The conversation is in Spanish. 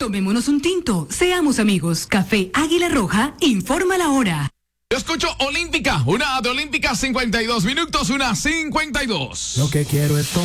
Tomémonos un tinto, seamos amigos. Café Águila Roja, informa la hora. Yo escucho Olímpica, una de Olímpica 52 minutos, una 52. Lo que quiero es